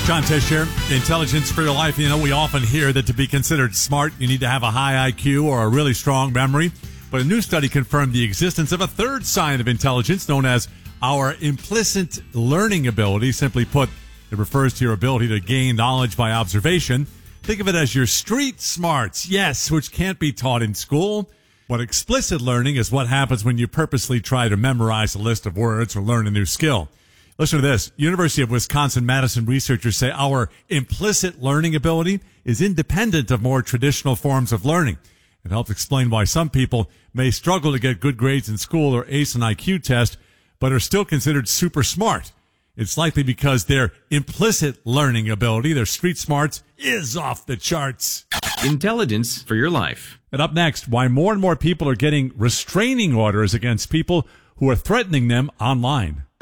John Tesh here. Intelligence for your life. You know, we often hear that to be considered smart, you need to have a high IQ or a really strong memory. But a new study confirmed the existence of a third sign of intelligence known as our implicit learning ability. Simply put, it refers to your ability to gain knowledge by observation. Think of it as your street smarts, yes, which can't be taught in school. But explicit learning is what happens when you purposely try to memorize a list of words or learn a new skill. Listen to this. University of Wisconsin-Madison researchers say our implicit learning ability is independent of more traditional forms of learning. It helps explain why some people may struggle to get good grades in school or ace an IQ test, but are still considered super smart. It's likely because their implicit learning ability, their street smarts, is off the charts. Intelligence for your life. And up next, why more and more people are getting restraining orders against people who are threatening them online.